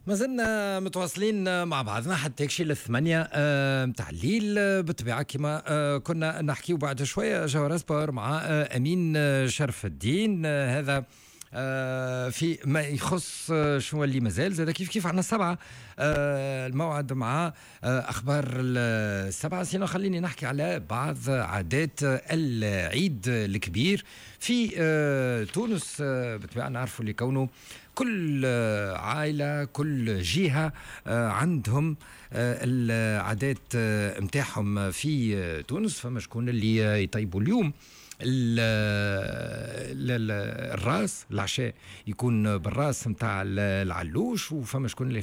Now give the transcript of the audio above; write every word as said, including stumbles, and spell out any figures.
ما زلنا متواصلين مع بعضنا حتى يكشي للثمانية آه، متاع الليل آه، بالطبيعة كما آه، كنا نحكيو بعد شوية جوهر سبور مع آه، أمين آه، شرف الدين آه، هذا آه، في ما يخص آه، شنو اللي مازال زاد كيف كيف عنا السبعة آه، الموعد مع آه، أخبار السبعة. سينا خليني نحكي على بعض عادات العيد الكبير في آه، تونس. آه، بالطبيعة نعرفوا اللي كونه كل آه، عائلة كل جهة آه، عندهم آه، العادات آه، متاعهم في آه، تونس. فما شكون اللي آه، يطيبوا اليوم ال- ال- ال- الراس العشاء يكون بالراس متاع العلوش، وفما شكون اللي